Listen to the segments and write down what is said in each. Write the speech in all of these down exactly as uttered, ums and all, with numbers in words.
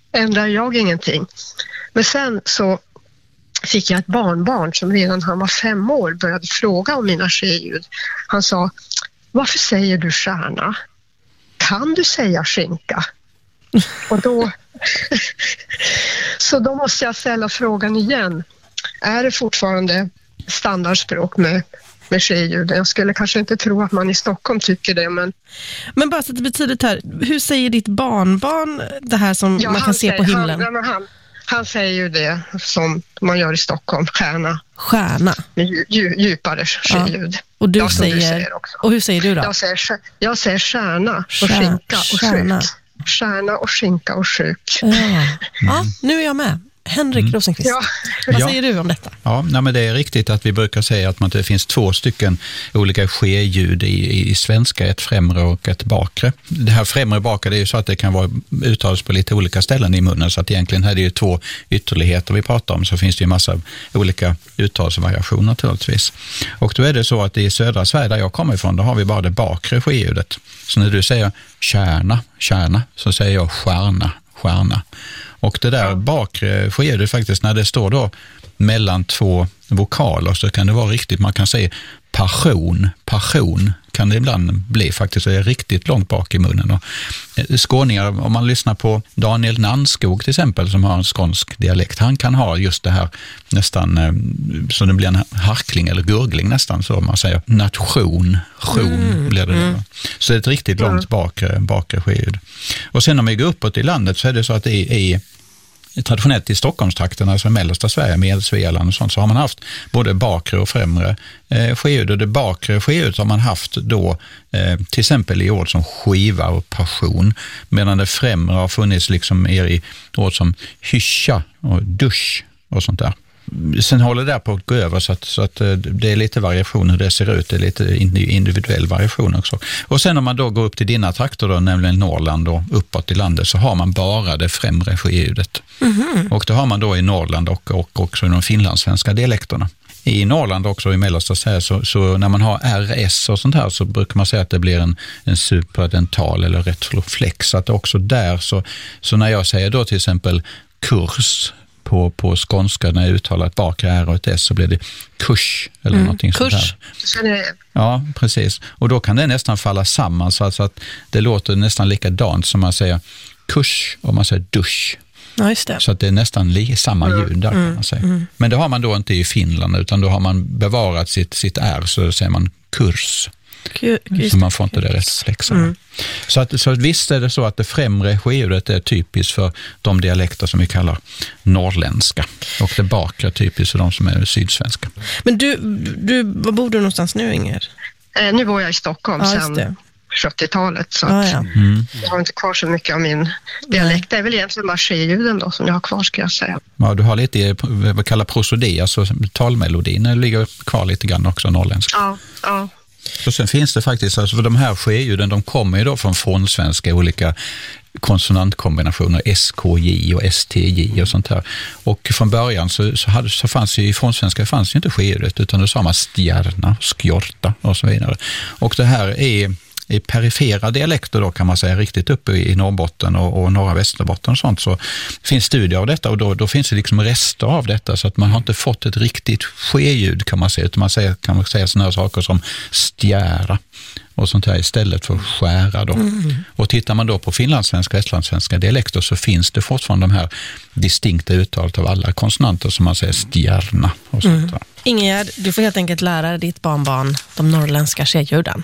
ändrar jag ingenting. Men sen så fick jag ett barnbarn som redan han var fem år började fråga om mina ske-ljud. Han sa, varför säger du stjärna? Kan du säga skinka? Och då så då måste jag ställa frågan igen. Är det fortfarande standardspråk med, med ske-ljud? Jag skulle kanske inte tro att man i Stockholm tycker det. Men, men bara så att det betyder här, hur säger ditt barnbarn det här som ja, man kan se säger, på himlen? Han, han, han säger ju det som man gör i Stockholm, stjärna. Stjärna. Med dju, djupare ske-ljud. Ja. Och, du ja, säger, du säger också. Och hur säger du då? Jag säger, jag säger stjärna och Stjär, skinka och stjärna. sjuk. Stjärna och skinka och sjuk. Ja, ja nu är jag med. Henrik mm. Rosenqvist. Ja. Vad säger du om detta? Ja, nej, men det är riktigt att vi brukar säga att man, det finns två stycken olika ske-ljud i, i svenska, ett främre och ett bakre. Det här främre och bakre, det är ju så att det kan vara uttalas på lite olika ställen i munnen, så att egentligen här är det ju två ytterligheter vi pratar om, så finns det ju massa olika uttalsvariationer naturligtvis. Och då är det så att i södra Sverige där jag kommer ifrån, då har vi bara det bakre ske-ljudet. Så när du säger kärna, kärna, så säger jag stjärna, stjärna. Och det där bakre ske-ljudet faktiskt, när det står då mellan två vokaler, så kan det vara riktigt, man kan säga passion, passion kan det ibland bli faktiskt, så är det riktigt långt bak i munnen. Och skåningar, om man lyssnar på Daniel Nannskog till exempel, som har en skånsk dialekt, han kan ha just det här nästan, så det blir en harkling eller gurgling nästan, så man säger nation, tion mm, blir det mm. Så det är ett riktigt långt bakre, bakre ske-ljud. Och sen om vi går uppåt i landet så är det så att i, i traditionellt i Stockholmstrakterna, alltså mellersta Sverige, med Svealand och sånt, så har man haft både bakre och främre eh, ske-ljud. Och det bakre ske-ljudet har man haft då eh, till exempel i ord som skiva och passion, medan det främre har funnits liksom er i ord som hyscha och dusch och sånt där. Sen håller det där på att gå över, så att, så att det är lite variation hur det ser ut, det är lite individuell variation också. Och sen om man då går upp till dina trakter då, nämligen Norrland och uppåt i landet, så har man bara det främre ske-ljudet. Mm-hmm. Och det har man då i Norrland och, och också i de finlandssvenska dialekterna. I Norrland också, i mellersta Sverige, så, så när man har R S och sånt här, så brukar man säga att det blir en, en superdental eller retroflex. Att också där, så, så när jag säger då till exempel kurs på, på skånska, när jag uttalar ett bakre R och ett S, så blir det kurs eller mm, någonting kurs. sånt där. Ja, precis. Och då kan det nästan falla samman, så alltså att det låter nästan likadant som man säger kurs och man säger dusch. Ja, just det. Så att det är nästan li- samma ljud där, kan man säga. Mm. Men det har man då inte i Finland, utan då har man bevarat sitt, sitt R, så säger man kurs. Så man får inte det rätt mm. Så, att, så att visst är det så att det främre ske-ljudet är typiskt för de dialekter som vi kallar norrländska, och det bakre är typiskt för de som är sydsvenska. Men du, du var bor du någonstans nu, Inger? Eh, nu bor jag i Stockholm ja, sedan sjuttiotalet, så ah, ja. mm. jag har inte kvar så mycket av min dialekt. Det är väl egentligen bara ske-ljuden då som jag har kvar, ska jag säga. Ja, du har lite vad vi kallar prosodi, alltså talmelodin ligger kvar lite grann också norrländska. Ja, ja. Och sen finns det faktiskt, alltså för de här ske-ljuden, de kommer ju då från frånsvenska olika konsonantkombinationer, S K J och S T J och sånt här. Och från början så, så, hade, så fanns ju i frånsvenska fanns ju inte ske-ljudet, utan då sa man stjärna, skjorta och så vidare. Och det här är i perifera dialekter då, kan man säga, riktigt uppe i Norrbotten och, och norra Västerbotten och sånt, så finns studier av detta, och då, då finns det liksom rester av detta, så att man har inte fått ett riktigt ske-ljud, kan man säga, utan man säger, kan man säga såna här saker som stjära och sånt här istället för skära då. Mm. Och tittar man då på finlandssvenska och estlandssvenska dialekter, så finns det fortfarande de här distinkta uttalet av alla konsonanter, som man säger stjärna och sånt där. Mm. Ingegärd, du får helt enkelt lära ditt barnbarn de norrländska ske-ljuden.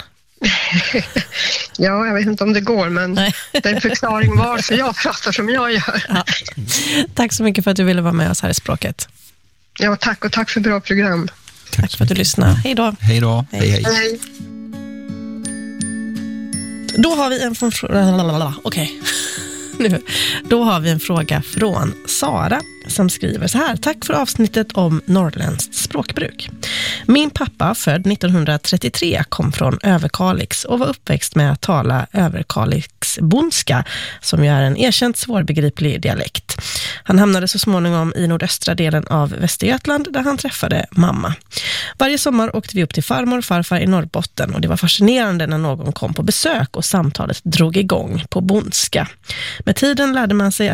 Ja, jag vet inte om det går, men Nej. det är en förklaring varför jag pratar som jag gör. Ja. Tack så mycket för att du ville vara med oss här i Språket. Ja, tack, och tack för bra program. Tack, tack för att du lyssnade. Hej då. Hej då. Hej, hej. hej. Då har vi en fråga. Okej. Nu. Då har vi en fråga från Sara som skriver så här: tack för avsnittet om norrländskt språkbruk. Min pappa, född nittonhundratrettiotre, kom från Överkalix och var uppväxt med att tala Överkalixbondska, som ju är en erkänt svårbegriplig dialekt. Han hamnade så småningom i nordöstra delen av Västergötland, där han träffade mamma. Varje sommar åkte vi upp till farmor och farfar i Norrbotten, och det var fascinerande när någon kom på besök och samtalet drog igång på bondska. Med tiden lärde man sig